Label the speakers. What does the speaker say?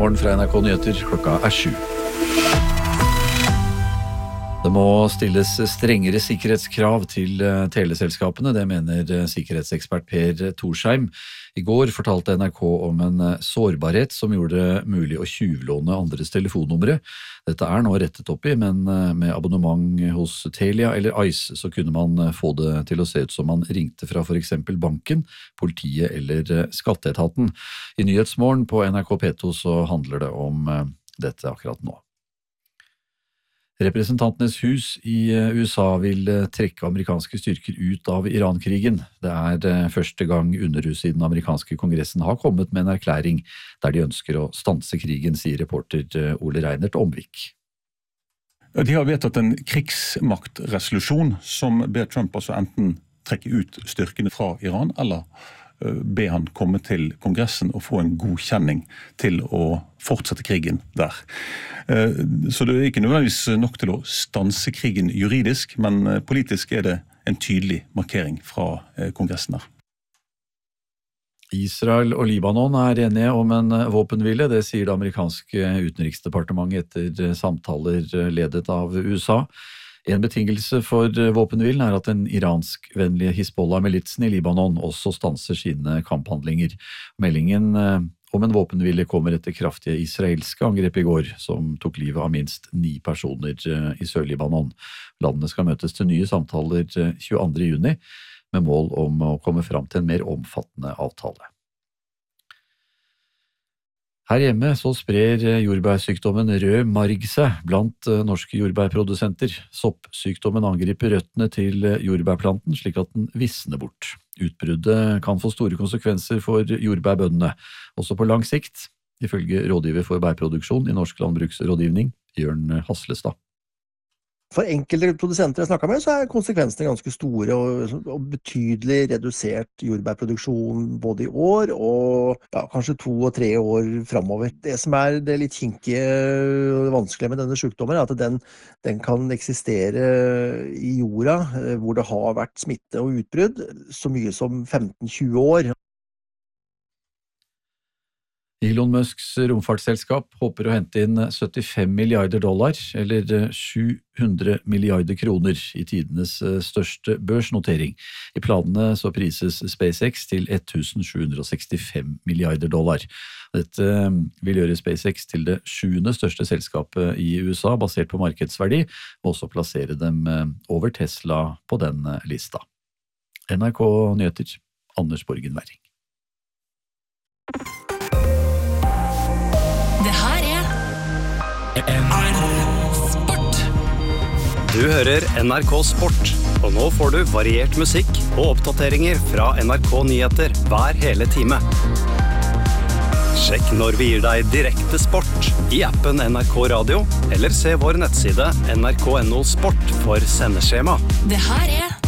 Speaker 1: Nyhetsmorgen fra NRK Nyheter, klokka 7. Det må stilles strengere sikkerhetskrav til teleselskapene, det mener sikkerhetsekspert Per Torsheim. I går fortalte NRK om en sårbarhet som gjorde det mulig å tjuvlåne andres telefonnumre. Dette er nå rettet opp i, men med abonnement hos Telia eller Ice så kunne man få det til å se ut som man ringte fra for eksempel banken, politiet eller skatteetaten. I Nyhetsmorgen på NRK P2 så handler det om dette akkurat nå. Representantenes hus i USA vil trekke amerikanske styrker ut av Iran-krigen. Det er første gang Underhuset i den amerikanske kongressen har kommet med en erklæring der de ønsker å stanse krigen, sier reporter Ole Reinert Omvik.
Speaker 2: De har vedtatt en krigsmaktresolusjon som ber Trump altså enten trekke ut styrkene fra Iran, eller be han komme til kongressen og få en godkjenning til å fortsette krigen der. Så det er ikke nødvendigvis nok til å stanse krigen juridisk, men politisk er det en tydelig markering fra kongressen her.
Speaker 1: Israel og Libanon er enige om en våpenhvile, det sier det amerikanske utenriksdepartementet etter samtaler ledet av USA. En betingelse for våpenhvilen er at den iranskvennlige Hizbollah-militsen i Libanon også stanser sine kamphandlinger. Meldingen om en våpenhvile kommer etter kraftige israelske angrep i går, som tok livet av minst 9 personer i Sør-Libanon. Landene skal møtes til nye samtaler 22. juni, med mål om å komme fram til en mer omfattende avtale. Her hjemme så sprer jordbærsykdommen rød marg seg blant norske jordbærprodusenter. Soppsykdommen angriper røttene til jordbærplanten slik at den visner bort. Utbruddet kan få store konsekvenser for jordbærbøndene, også på lang sikt, ifølge rådgiver for bærproduksjon i Norsk Landbruksrådgivning, Jørn Haslestad.
Speaker 3: For enkelte produsenter jeg snakket med, så er konsekvensene ganske store og betydelig redusert jordbærproduksjon både i år og kanskje 2 og 3 år fremover. Det som er det litt kinkige og vanskelige med denne sykdommen er at den kan eksistere i jorda hvor det har vært smitte og utbrudd så mye som 15-20 år.
Speaker 1: Elon Musks romfartsselskap håper å hente inn $75 milliarder, eller 700 milliarder kroner i tidenes største børsnotering. I planene så prises SpaceX til $1,765 milliarder. Dette vil gjøre SpaceX til det 7. største selskapet i USA, basert på markedsverdi, og også plassere dem over Tesla på den lista. NRK Nyheter, Anders Borgen Werring.
Speaker 4: Sport. Du hører NRK Sport, og nå får du variert musikk og oppdateringer fra NRK Nyheter hver hele time. Sjekk når vi gir deg direkte sport i appen NRK Radio, eller se vår nettside nrk.no sport for sendeskjema.
Speaker 5: Det her er